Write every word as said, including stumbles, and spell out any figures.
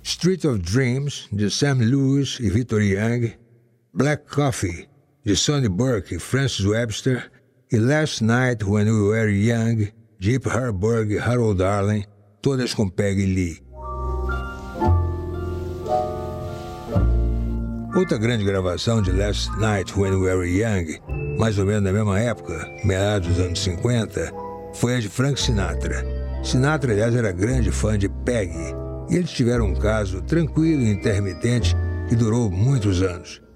Street of Dreams, de Sam Lewis e Victor Young, Black Coffee, de Sonny Burke e Francis Webster, e Last Night When We Were Young, de Ip Harburg e Harold Arlen, todas com Peggy Lee. Outra grande gravação de Last Night When We Were Young, mais ou menos na mesma época, meados dos anos cinquenta, foi a de Frank Sinatra. Sinatra, aliás, era grande fã de Peggy, e eles tiveram um caso tranquilo e intermitente que durou muitos anos.